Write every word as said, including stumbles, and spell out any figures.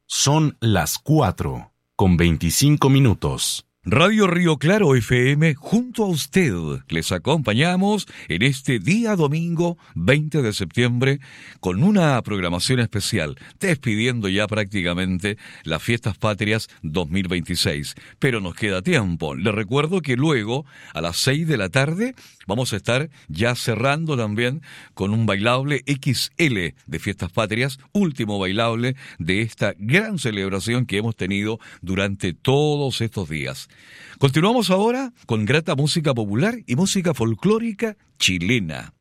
Son las cuatro con veinticinco minutos. Radio Río Claro F M, junto a usted, les acompañamos en este día domingo veinte de septiembre con una programación especial, despidiendo ya prácticamente las Fiestas Patrias dos mil veintiséis. Pero nos queda tiempo. Les recuerdo que luego, a las seis de la tarde, vamos a estar ya cerrando también con un bailable equis ele de Fiestas Patrias, último bailable de esta gran celebración que hemos tenido durante todos estos días. Continuamos ahora con grata música popular y música folclórica chilena.